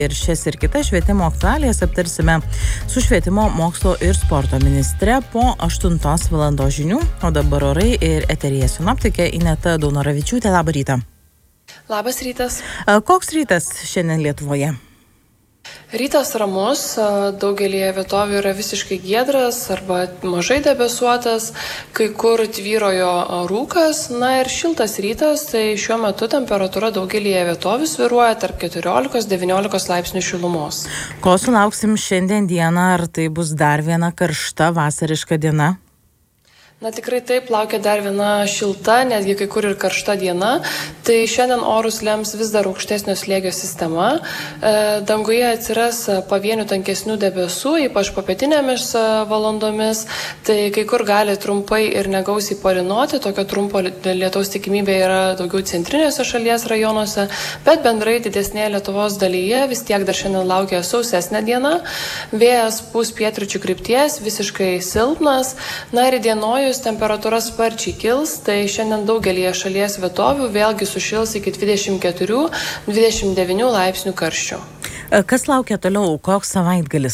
Ir šias ir kitas švietimo aktualijas aptarsime su švietimo, mokslo ir sporto ministre po 8 valandos žinių, o dabar orai ir eteryje sinoptikė Ineta Daunoravičiūtė. Labą rytą. Labas rytas. Koks rytas šiandien Lietuvoje? Rytas ramus, daugelį vietovių yra visiškai giedras arba mažai debesuotas, kai kur tvyrojo rūkas, ir šiltas rytas, tai šiuo metu temperatūra daugelį vietovių svyruoja tarp 14-19 laipsnių šilumos. Ko sulauksim šiandien dieną, ar tai bus dar viena karšta vasariška diena? Tikrai taip, laukia dar viena šilta, netgi kai kur ir karšta diena. Tai šiandien orus lems vis dar aukštesnio slėgio sistema. Danguje atsiras pavienių tankesnių debesų, ypač popietinėmis valandomis. Tai kai kur gali trumpai ir negausiai palynoti. Tokio trumpo lietaus tikimybė yra daugiau centrinėse šalies rajonuose, bet bendrai didesnėje Lietuvos dalyje vis tiek dar šiandien laukia sausesnė diena. Vėjas pūs pietryčių krypties, visiškai silpnas. Ir įdienojus temperatūra sparčiai kils, tai šiandien daugelį šalies vietovių vėlgi sušils iki 24-29 laipsnių karščio. Kas laukia toliau? Koks savaitgalis?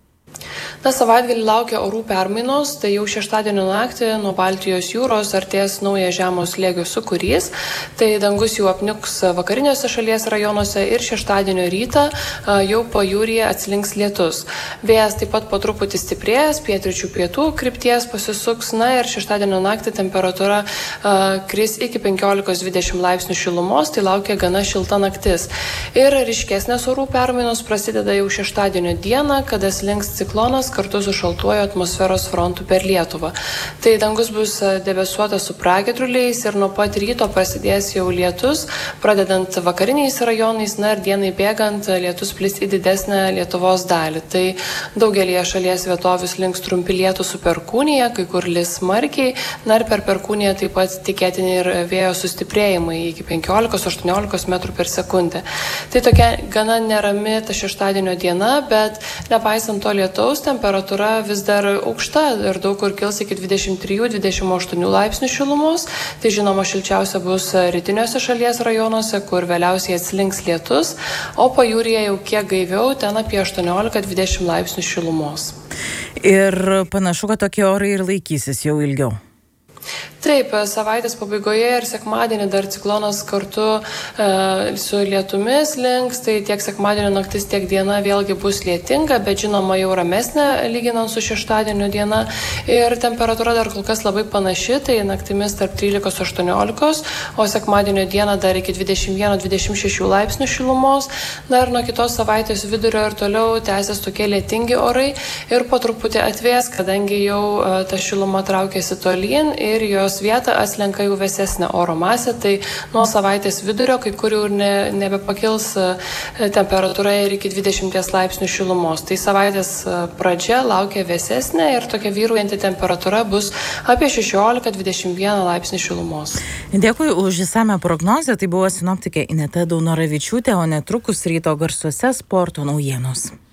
Savaitgalį laukia orų permainos, tai jau šeštadienio naktį nuo Baltijos jūros artės naujas žemo slėgio sūkurys, tai dangus jau apniuks vakariniuose šalies rajonuose ir šeštadienio rytą jau pajūryje atslinks lietus. Vėjas taip pat po truputį stiprės, pietryčių pietų krypties pasisuks, ir šeštadienio naktį temperatūra kris iki 15-20 laipsnių šilumos, tai laukia gana šilta naktis. Ir ryškesnės orų permainos prasideda jau šeštadienio dieną, kada slinks ciklonas kartu su šaltuoju atmosferos frontu per Lietuvą. Tai dangus bus debesuotas su pragiedruliais ir nuo pat ryto prasidės jau lietus, pradedant vakariniais rajonais, ir dienai bėgant lietus plis į didesnę Lietuvos dalį. Tai daugelį šalies vietovių slinks trumpi lietūs su perkūnija, kai kur lis smarkiai, ir per perkūniją taip pat tikėtini ir vėjo sustiprėjimai iki 15-18 metrų per sekundę. Tai tokia gana nerami ta šeštadienio diena, bet nepaisant to lietaus, temperatūra vis dar aukšta ir daug kur kils iki 23-28 laipsnių šilumos. Tai žinoma šilčiausia bus rytiniuose šalies rajonuose, kur vėliausiai atslinks lietus, o pajūryje jau kiek gaiviau, ten apie 18-20 laipsnių šilumos. Ir panašu, kad tokie orai ir laikysis jau ilgiau. Taip, savaitės pabaigoje ir sekmadienį dar ciklonas kartu su lietumis links, tai tiek sekmadienio naktis, tiek diena vėlgi bus lietinga, bet žinoma jau ramesnė lyginant su šeštadienio diena. Ir temperatūra dar kol kas labai panaši, tai naktimis tarp 13-18, o sekmadienio dieną dar iki 21-26 laipsnių šilumos. Dar nuo kitos savaitės vidurio ir toliau tęsis tokie lietingi orai ir po truputį atvės, kadangi jau ta šiluma traukiasi tolyn ir jos vietą atslenka jau vėsesnė oro masė, tai nuo savaitės vidurio kai kur jau nebepakils temperatūra ir iki 20 laipsnių šilumos. Tai savaitės pradžia laukia vėsesnė ir tokia vyraujanti temperatūra bus apie 16-21 laipsnių šilumos. Dėkui už išsamią prognozę, tai buvo sinoptikė Ineta Daunoravičiūtė, o netrukus ryto garsuose sporto naujienos.